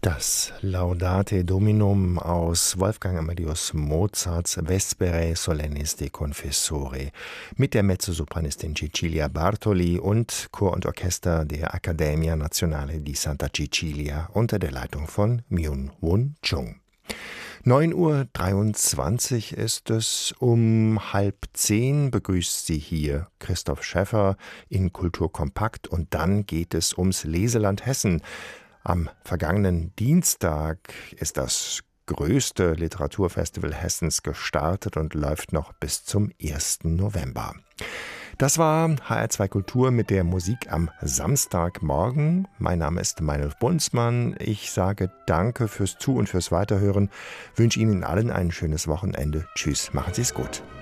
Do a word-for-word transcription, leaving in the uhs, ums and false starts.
Das Laudate Dominum aus Wolfgang Amadeus Mozarts Vesperae Solennis de Confessore mit der Mezzosopranistin Cecilia Bartoli und Chor und Orchester der Accademia Nazionale di Santa Cecilia unter der Leitung von Myung-Whun Chung. neun Uhr dreiundzwanzig ist es. Um halb zehn begrüßt Sie hier Christoph Schäffer in Kultur kompakt und dann geht es ums Leseland Hessen. Am vergangenen Dienstag ist das größte Literaturfestival Hessens gestartet und läuft noch bis zum ersten November. Das war H R zwei Kultur mit der Musik am Samstagmorgen. Mein Name ist Meinolf Bunzmann. Ich sage danke fürs Zu- und fürs Weiterhören, wünsche Ihnen allen ein schönes Wochenende. Tschüss, machen Sie es gut.